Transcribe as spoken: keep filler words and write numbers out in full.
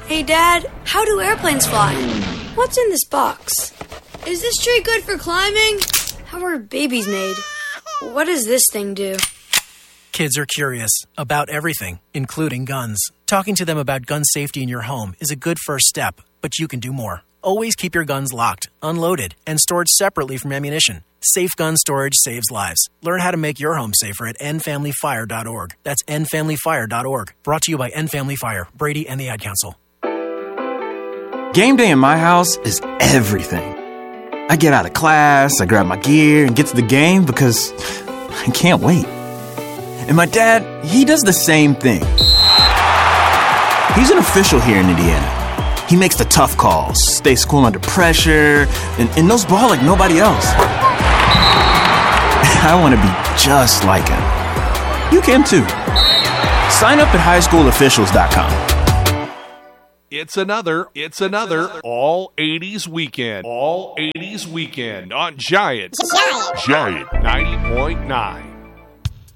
Hey, Dad, how do airplanes fly? What's in this box? Is this tree good for climbing? How are babies made? What does this thing do? Kids are curious about everything, including guns. Talking to them about gun safety in your home is a good first step, but you can do more. Always keep your guns locked, unloaded, and stored separately from ammunition. Safe gun storage saves lives. Learn how to make your home safer at end family fire dot org. That's end family fire dot org. Brought to you by End Family Fire, Brady, and the Ad Council. Game day in my house is everything. I get out of class, I grab my gear, and get to the game because I can't wait. And my dad, he does the same thing. He's an official here in Indiana. He makes the tough calls, stays cool under pressure, and, and knows ball like nobody else. I want to be just like him. You can too. Sign up at high school officials dot com. It's another, it's another All eighties Weekend. All eighties Weekend on Giants. Giant. Giant ninety point nine.